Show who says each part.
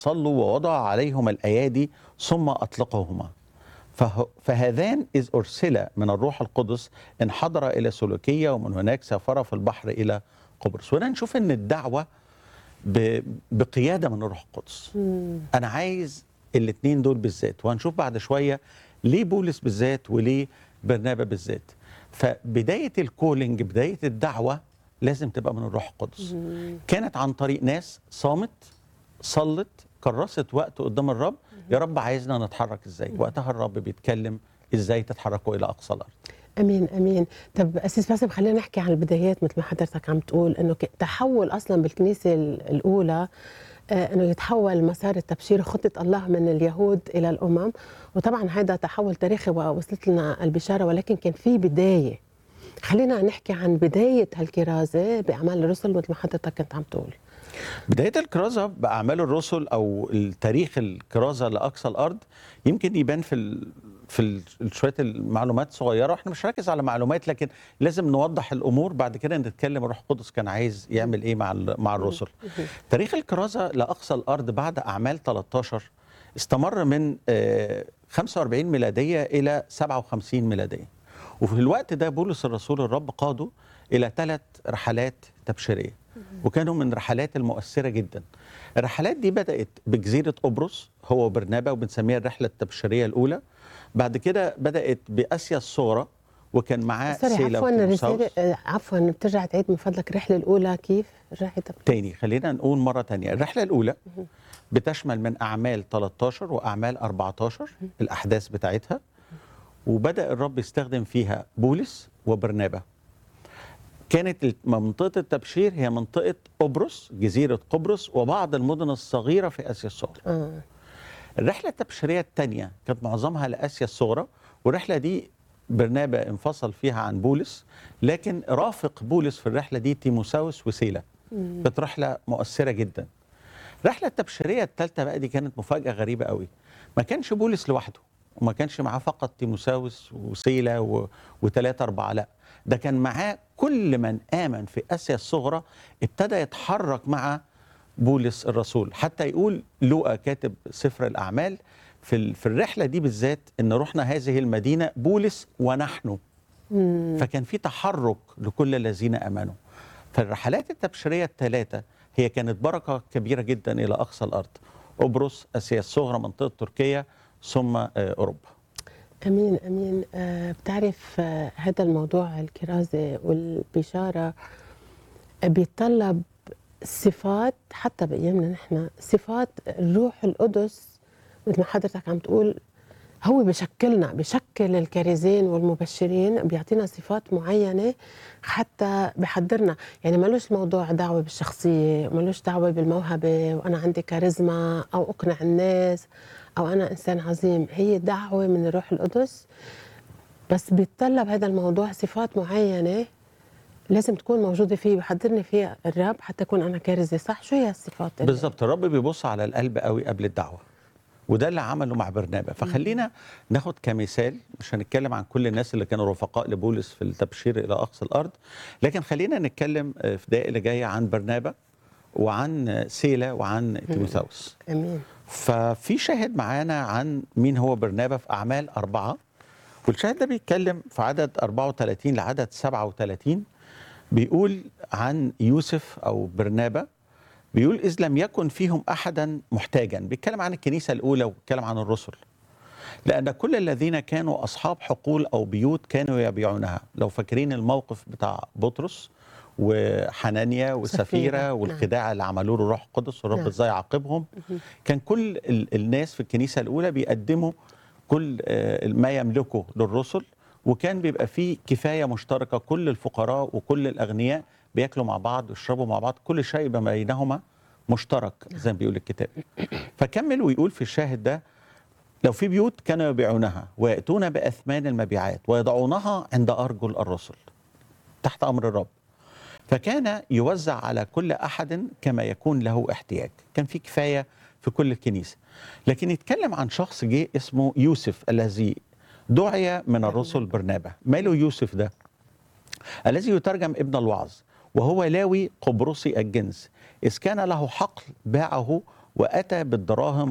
Speaker 1: صلوا ووضع عليهم الأيادي ثم أطلقهما. فهذان إذ أرسل من الروح القدس انحدر إلى سلوكية، ومن هناك سافر في البحر إلى قبرص. وهنا نشوف أن الدعوة بقيادة من الروح القدس. أنا عايز الاثنين دول بالذات، وهنشوف بعد شوية ليه بولس بالذات وليه برنابا بالذات. فبداية الكولينج، بداية الدعوة لازم تبقى من الروح القدس. كانت عن طريق ناس صامت، صلت، كرست وقت قدام الرب، يا رب عايزنا نتحرك ازاي. وقتها الرب بيتكلم ازاي تتحركوا الى اقصى الارض.
Speaker 2: امين امين. طب اسيس باسم، خلينا نحكي عن البدايات مثل ما حضرتك عم تقول انه تحول اصلا بالكنيسه الاولى، انه يتحول مسار التبشير خطه الله من اليهود الى الامم. وطبعا هذا تحول تاريخي ووصلت لنا البشاره، ولكن كان في بدايه. خلينا نحكي عن بدايه هالكرازه باعمال الرسل مثل ما حضرتك كنت عم تقول.
Speaker 1: بداية الكرازة بأعمال الرسل أو التاريخ الكرازة لأقصى الأرض يمكن يبان في شوية المعلومات صغيرة، واحنا مش راكز على معلومات، لكن لازم نوضح الأمور. بعد كده نتكلم الروح القدس كان عايز يعمل إيه مع الرسل. تاريخ الكرازة لأقصى الأرض بعد أعمال 13 استمر من 45 ميلادية إلى 57 ميلادية. وفي الوقت ده بولس الرسول الرب قاده إلى 3 رحلات تبشيرية، وكانوا من الرحلات المؤثرة جدا. الرحلات دي بدأت بجزيرة قبرص هو وبرنابا، وبنسميها الرحلة التبشيرية الأولى. بعد كده بدأت بآسيا الصغرى، وكان معاه سيلا وتيموثاوس.
Speaker 2: عفوا بترجع تعيد من فضلك الرحلة الأولى كيف؟
Speaker 1: تاني خلينا نقول مرة تانية. الرحلة الأولى بتشمل من أعمال 13 وأعمال 14 الأحداث بتاعتها، وبدأ الرب يستخدم فيها بولس وبرنابا. كانت منطقة التبشير هي منطقة قبرص، جزيرة قبرص، وبعض المدن الصغيرة في آسيا الصغرى. الرحلة التبشيرية الثانية كانت معظمها لآسيا الصغرى، والرحلة دي برنابا انفصل فيها عن بولس، لكن رافق بولس في الرحلة دي تيموثاوس وسيلا. كانت رحلة مؤثرة جدا. الرحلة التبشيرية الثالثة بقى دي كانت مفاجأة غريبة قوي. ما كانش بولس لوحده، وما كانش معاه فقط تيموثاوس وسيلا وثلاثة أربعة، لا، ده كان معاه كل من آمن في آسيا الصغرى ابتدى يتحرك مع بولس الرسول. حتى يقول لوقا كاتب سفر الأعمال في الرحلة دي بالذات إن رحنا هذه المدينة بولس ونحن. فكان في تحرك لكل الذين آمنوا. فالرحلات التبشيرية الثلاثة هي كانت بركة كبيرة جدا إلى أقصى الأرض: قبرص، آسيا الصغرى، منطقة تركيا، ثم أوروبا.
Speaker 2: أمين أمين. بتعرف هذا الموضوع الكرازة والبشارة بيتطلب صفات، حتى بأيامنا نحن صفات الروح القدس مثل ما حضرتك عم تقول. هو بشكلنا، بشكل الكارزين والمبشرين، بيعطينا صفات معينة حتى بحضرنا. يعني ملوش موضوع دعوة بالشخصية، ملوش دعوة بالموهبة وأنا عندي كاريزما أو أقنع الناس أو أنا إنسان عظيم. هي دعوة من الروح القدس، بس بيتطلب هذا الموضوع صفات معينة لازم تكون موجودة فيه، بحضرني فيها الرب حتى أكون أنا كارزة. صح؟ شو هي الصفات؟
Speaker 1: بالضبط، الرب بيبص على القلب قوي قبل الدعوة، وده اللي عمله مع برنابا. فخلينا ناخد كمثال، مش هنتكلم عن كل الناس اللي كانوا رفقاء لبولس في التبشير إلى أقصى الأرض، لكن خلينا نتكلم في الدقائق اللي جاية عن برنابا وعن سيلا وعن تيموثاوس.
Speaker 2: أمين.
Speaker 1: ففي شاهد معانا عن مين هو برنابا في أعمال 4، والشاهد ده بيتكلم في عدد 34 لعدد 37. بيقول عن يوسف أو برنابا، بيقول: إذ لم يكن فيهم أحدا محتاجا. بيتكلم عن الكنيسة الأولى وبيتكلم عن الرسل. لأن كل الذين كانوا أصحاب حقول أو بيوت كانوا يبيعونها. لو فاكرين الموقف بتاع بطرس وحنانيا وسفيرة والخداع اللي عملوه له الروح القدس والرب ازاي عاقبهم، كان كل الناس في الكنيسة الأولى بيقدموا كل ما يملكه للرسل، وكان بيبقى فيه كفاية مشتركة. كل الفقراء وكل الأغنياء بياكلوا مع بعض ويشربوا مع بعض، كل شيء بينهما مشترك زي ما بيقول الكتاب. فكمل ويقول في الشاهد ده: لو في بيوت كانوا يبيعونها ويأتون بأثمان المبيعات ويضعونها عند أرجل الرسل تحت أمر الرب، فكان يوزع على كل أحد كما يكون له احتياج. كان في كفاية في كل الكنيسة. لكن يتكلم عن شخص جه اسمه يوسف الذي دعي من الرسل برنابا. ماله يوسف ده؟ الذي يترجم ابن الوعظ، وهو لاوي قبرصي الجنس، إذ كان له حقل باعه وأتى بالدراهم